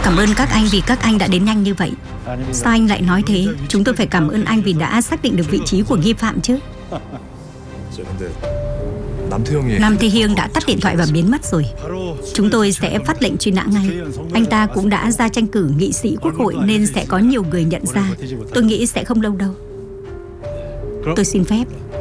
Cảm ơn các anh vì các anh đã đến nhanh như vậy. Sao anh lại nói thế? Chúng tôi phải cảm ơn anh vì đã xác định được vị trí của nghi phạm chứ. Nam Thi Hiêng đã tắt điện thoại và biến mất rồi. Chúng tôi sẽ phát lệnh truy nã ngay. Anh ta cũng đã ra tranh cử nghị sĩ quốc hội nên sẽ có nhiều người nhận ra. Tôi nghĩ sẽ không lâu đâu. Tôi xin phép.